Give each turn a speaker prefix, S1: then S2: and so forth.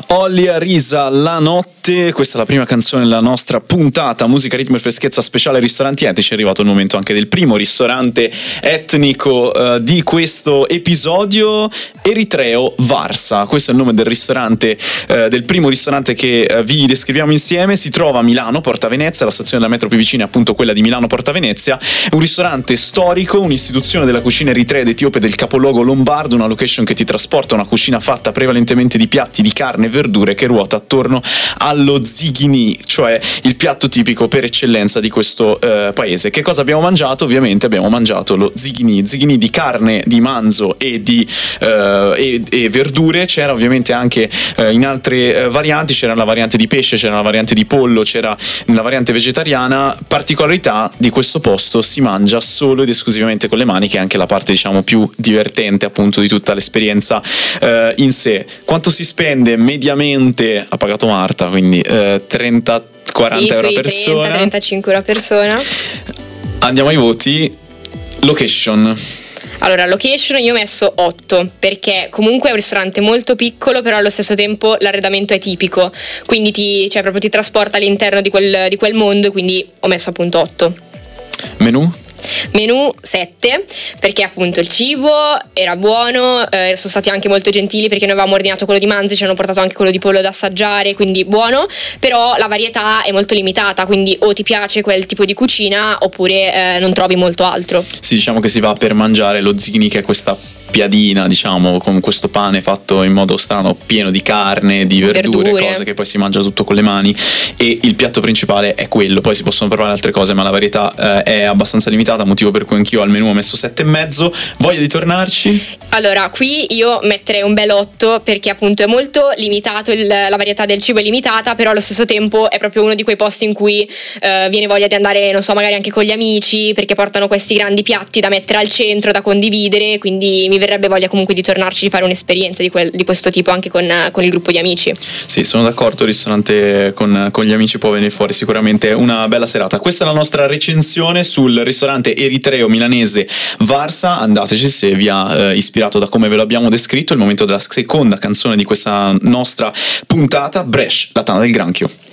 S1: Ollia Risa La Notte, questa è la prima canzone della nostra puntata musica, ritmo e freschezza speciale ristoranti etnici. È arrivato il momento anche del primo ristorante etnico di questo episodio, Eritreo Varsa. Questo è il nome del ristorante, del primo ristorante che vi descriviamo insieme. Si trova a Milano, Porta Venezia, la stazione della metro più vicina è appunto quella di Milano Porta Venezia. È un ristorante storico, un'istituzione della cucina eritrea ed etiope del capoluogo lombardo, una location che ti trasporta a una cucina fatta prevalentemente di piatti di carne e verdure che ruota attorno allo zighini, cioè il piatto tipico per eccellenza di questo paese. Che cosa abbiamo mangiato? Ovviamente abbiamo mangiato lo zighini di carne di manzo e di e verdure. C'era ovviamente anche in altre varianti, c'era la variante di pesce, c'era la variante di pollo, c'era la variante vegetariana. Particolarità di questo posto: si mangia solo ed esclusivamente con le mani, che è anche la parte diciamo più divertente appunto di tutta l'esperienza in sé. Quanto si spende mediamente? Ha pagato Marta, quindi 30-40 euro a persona,
S2: 30-35 euro a persona.
S1: Andiamo ai voti. Location.
S2: Allora, location io ho messo 8, perché comunque è un ristorante molto piccolo, però allo stesso tempo l'arredamento è tipico, quindi proprio ti trasporta all'interno di quel mondo, quindi ho messo appunto 8. Menù 7, perché appunto il cibo era buono, sono stati anche molto gentili perché noi avevamo ordinato quello di manzo, ci hanno portato anche quello di pollo da assaggiare, quindi buono, però la varietà è molto limitata, quindi o ti piace quel tipo di cucina oppure non trovi molto altro.
S1: Sì, diciamo che si va per mangiare lo zighini, che è questa piadina, diciamo, con questo pane fatto in modo strano, pieno di carne, di verdure, cose che poi si mangia tutto con le mani, e il piatto principale è quello. Poi si possono provare altre cose, ma la varietà è abbastanza limitata, motivo per cui anch'io al menù ho messo 7,5. Voglia di tornarci?
S2: Allora, qui io metterei un bel 8, perché appunto è molto limitato, la varietà del cibo è limitata, però allo stesso tempo è proprio uno di quei posti in cui viene voglia di andare, non so, magari anche con gli amici, perché portano questi grandi piatti da mettere al centro, da condividere, quindi mi verrebbe voglia comunque di tornarci, di fare un'esperienza di questo tipo anche con il gruppo di amici.
S1: Sì, sono d'accordo, il ristorante con gli amici può venire fuori sicuramente una bella serata. Questa è la nostra recensione sul ristorante eritreo milanese Varsa. Andateci se vi ha ispirato da come ve lo abbiamo descritto. È il momento della seconda canzone di questa nostra puntata, Bresh, la tana del granchio.